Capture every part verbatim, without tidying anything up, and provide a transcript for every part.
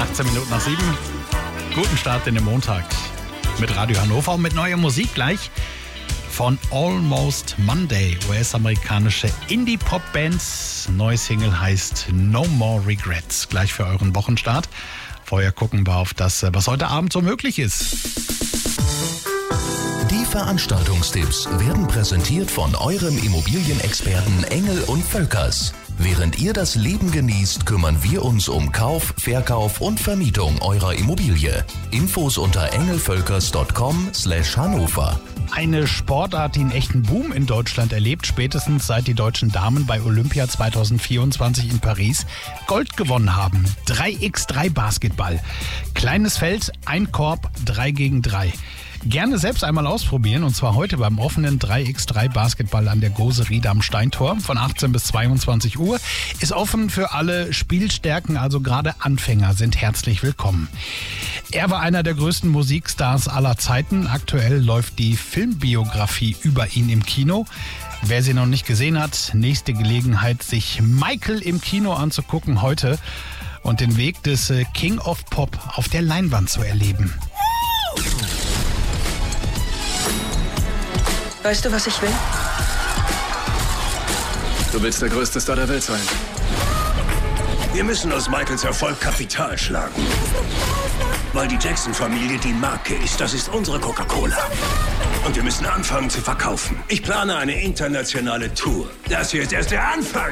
achtzehn Minuten nach sieben. Guten Start in den Montag mit Radio Hannover und mit neuer Musik gleich von Almost Monday, U S-amerikanische Indie-Pop-Bands. Neue Single heißt No More Regrets. Gleich für euren Wochenstart. Vorher gucken wir auf das, was heute Abend so möglich ist. Die Veranstaltungstipps werden präsentiert von eurem Immobilienexperten Engel und Völkers. Während ihr das Leben genießt, kümmern wir uns um Kauf, Verkauf und Vermietung eurer Immobilie. Infos unter engelvölkers punkt com slash Hannover. Eine Sportart, die einen echten Boom in Deutschland erlebt, spätestens seit die deutschen Damen bei Olympia zwanzig vierundzwanzig in Paris Gold gewonnen haben. drei gegen drei Basketball. Kleines Feld, ein Korb, drei gegen drei. Gerne selbst einmal ausprobieren, und zwar heute beim offenen drei gegen drei Basketball an der Gose-Ried am Steintor von achtzehn bis zweiundzwanzig Uhr. Ist offen für alle Spielstärken, also gerade Anfänger sind herzlich willkommen. Er war einer der größten Musikstars aller Zeiten. Aktuell läuft die Filmbiografie über ihn im Kino. Wer sie noch nicht gesehen hat, nächste Gelegenheit, sich Michael im Kino anzugucken heute und den Weg des King of Pop auf der Leinwand zu erleben. Weißt du, was ich will? Du willst der größte Star der Welt sein. Wir müssen aus Michaels Erfolg Kapital schlagen. Weil die Jackson-Familie die Marke ist. Das ist unsere Coca-Cola. Und wir müssen anfangen zu verkaufen. Ich plane eine internationale Tour. Das hier ist erst der Anfang.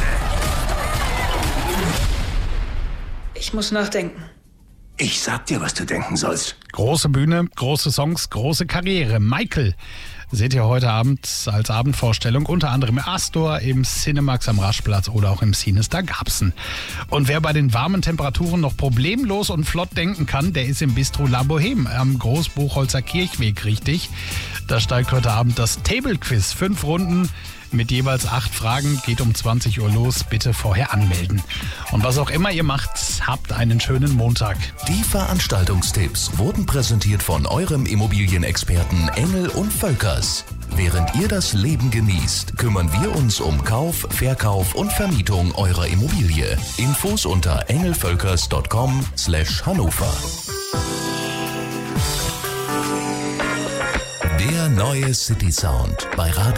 Ich muss nachdenken. Ich sag dir, was du denken sollst. Große Bühne, große Songs, große Karriere. Michael seht ihr heute Abend als Abendvorstellung, unter anderem im Astor, im Cinemax am Raschplatz oder auch im Cinestar Garbsen. Und wer bei den warmen Temperaturen noch problemlos und flott denken kann, der ist im Bistro La Boheme am Großbuchholzer Kirchweg richtig. Da steigt heute Abend das Table Quiz. Fünf Runden mit jeweils acht Fragen, geht um zwanzig Uhr los. Bitte vorher anmelden. Und was auch immer ihr macht, habt einen schönen Montag. Die Veranstaltungstipps wurden präsentiert von eurem Immobilienexperten Engel und Völkers. Während ihr das Leben genießt, kümmern wir uns um Kauf, Verkauf und Vermietung eurer Immobilie. Infos unter engelvölkers punkt com slash Hannover. Der neue City Sound bei Radio